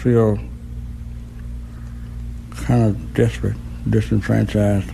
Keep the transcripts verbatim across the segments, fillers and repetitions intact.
feel kind of desperate, disenfranchised.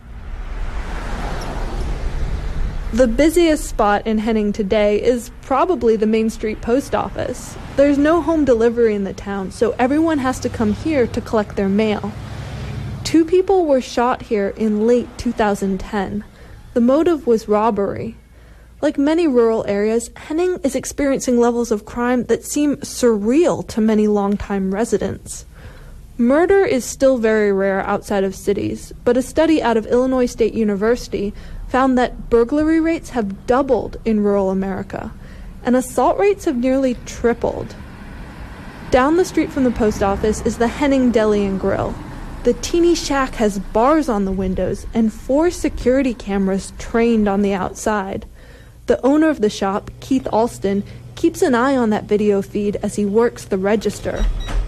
The busiest spot in Henning today is probably the Main Street Post Office. There's no home delivery in the town, so everyone has to come here to collect their mail. Two people were shot here in late two thousand ten. The motive was robbery. Like many rural areas, Henning is experiencing levels of crime that seem surreal to many longtime residents. Murder is still very rare outside of cities, but a study out of Illinois State University found that burglary rates have doubled in rural America, and assault rates have nearly tripled. Down the street from the post office is the Henning Deli and Grill. The teeny shack has bars on the windows and four security cameras trained on the outside. The owner of the shop, Keith Alston, keeps an eye on that video feed as he works the register.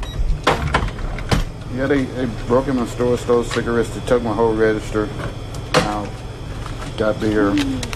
Yeah, they, they broke in my store, stole cigarettes, they took my whole register out. Got there.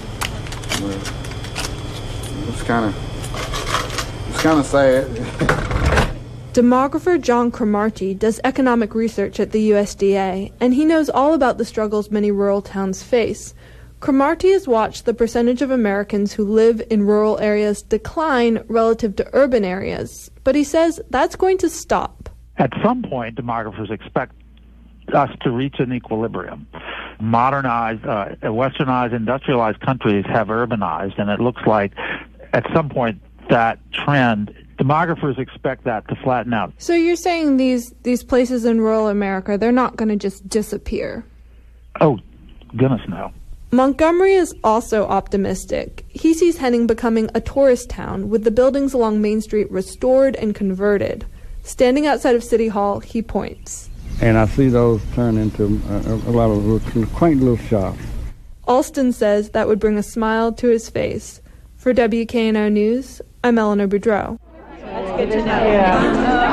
It's kind of, it's kind of sad. Demographer John Cromartie does economic research at the U S D A, and he knows all about the struggles many rural towns face. Cromartie has watched the percentage of Americans who live in rural areas decline relative to urban areas, but he says that's going to stop. At some point, demographers expect us to reach an equilibrium. Modernized, uh, westernized, industrialized countries have urbanized, and it looks like at some point that trend, demographers expect that to flatten out. So you're saying these, these places in rural America, they're not going to just disappear? Oh, goodness no. Montgomery is also optimistic. He sees Henning becoming a tourist town with the buildings along Main Street restored and converted. Standing outside of City Hall, he points. And I see those turn into a, a lot of little, quaint little shops. Alston says that would bring a smile to his face. For W K N O News, I'm Eleanor Boudreau. That's good to know. Yeah.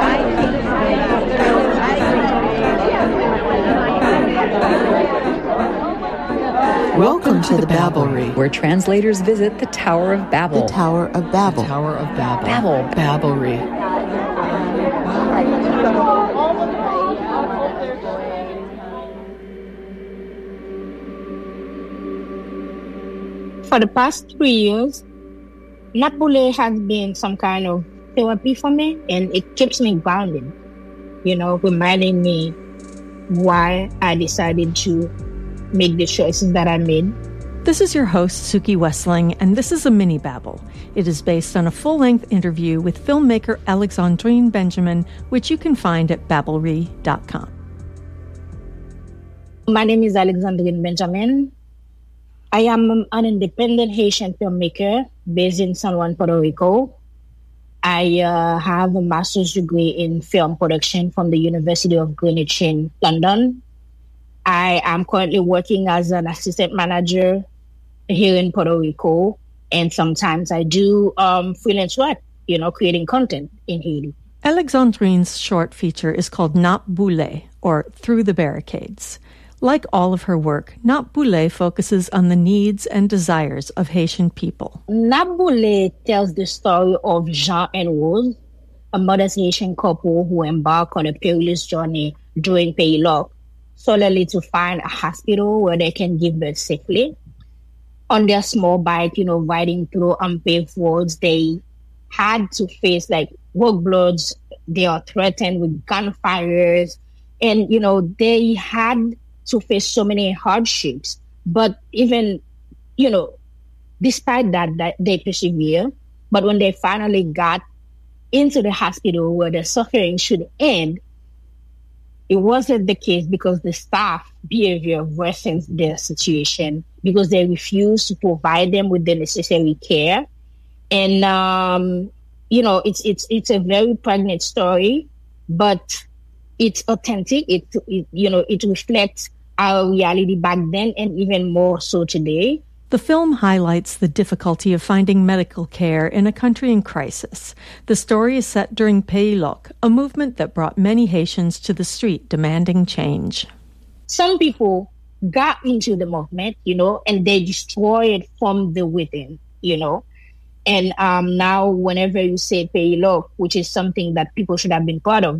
Welcome to the Babblery, where translators visit the Tower of Babel. The Tower of Babel. The Tower of Babel. Babel. Babblery. For the past three years, Nat Boule has been some kind of therapy for me, and it keeps me grounded, you know, reminding me why I decided to make the choices that I made. This is your host, Suki Wessling, and this is a mini babble. It is based on a full-length interview with filmmaker Alexandrine Benjamin, which you can find at babblery dot com. My name is Alexandrine Benjamin. I am an independent Haitian filmmaker based in San Juan, Puerto Rico. I uh, have a master's degree in film production from the University of Greenwich in London. I am currently working as an assistant manager here in Puerto Rico, and sometimes I do um, freelance work, you know, creating content in Haiti. Alexandrine's short feature is called Nat Boule, or Through the Barricades. Like all of her work, Nat Boule focuses on the needs and desires of Haitian people. Nat Boule tells the story of Jean and Rose, a modest Haitian couple who embark on a perilous journey during Paylock, solely to find a hospital where they can give birth safely. On their small bike, you know, riding through unpaved roads, they had to face like roadblocks. They are threatened with gunfires, and you know they had to face so many hardships. But even, you know, despite that, that they persevere. But when they finally got into the hospital where the suffering should end, it wasn't the case because the staff behavior worsens their situation because they refuse to provide them with the necessary care. And, um, you know, it's it's it's a very pregnant story, but it's authentic. It, it you know, it reflects our reality back then and even more so today. The film highlights the difficulty of finding medical care in a country in crisis. The story is set during Paylock, a movement that brought many Haitians to the street demanding change. Some people got into the movement, you know, and they destroyed it from the within, you know. And um, now whenever you say Paylock, which is something that people should have been part of,